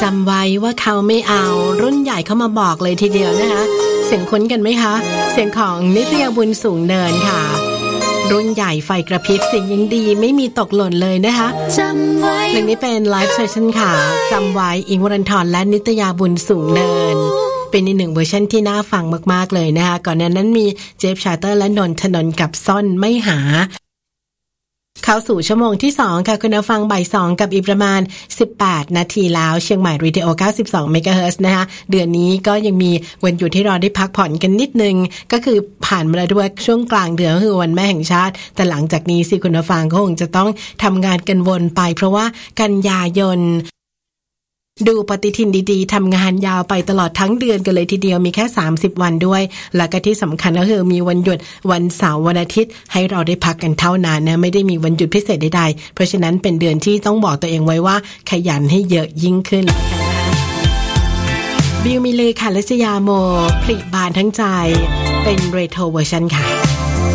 จำไว้ว่าเขาไม่เอารุ่นใหญ่เข้ามาบอกเลยทีเดียวนะคะเสียงคุ้นกันไหมคะเสียงของนิตยาบุญสูงเนินค่ะรุ่นใหญ่ไฟกระพริบเสียงยังดีไม่มีตกหล่นเลยนะคะเพลงนี้เป็นไลฟ์เซสชั่นค่ะจำไว้อิงค์วรันธรและนิตยาบุญสูงเนินเป็นอีกหนึ่งเวอร์ชันที่น่าฟังมากๆเลยนะคะก่อนหน้านั้นมีเจฟชาร์เตอร์และนนทนนท์กับซ่อนไม่หาเข้าสู่ชั่วโมงที่2ค่ะคุณผู้ฟังบ่าย2กับอีกประมาณ18นาทีแล้วเชียงใหม่เรดิโอ92เมกะเฮิรตซ์นะคะเดือนนี้ก็ยังมีวันหยุดที่เราได้พักผ่อนกันนิดนึงก็คือผ่านมาแล้วด้วยช่วงกลางเดือนคือวันแม่แห่งชาติแต่หลังจากนี้สิคุณผู้ฟังก็คงจะต้องทำงานกันวนไปเพราะว่ากันยายนดูปฏิทินดีๆทำงานยาวไปตลอดทั้งเดือนกันเลยทีเดียวมีแค่30วันด้วยและก็ที่สำคัญก็คือมีวันหยุดวันเสาร์วันอาทิตย์ให้เราได้พักกันเท่านั้นนะไม่ได้มีวันหยุดพิเศษใดๆเพราะฉะนั้นเป็นเดือนที่ต้องบอกตัวเองไว้ว่าขยันให้เยอะยิ่งขึ้นบิวมิลีค่ะและชยาโมผลิบานทั้งใจเป็นเรโทรเวอร์ชันค่ะ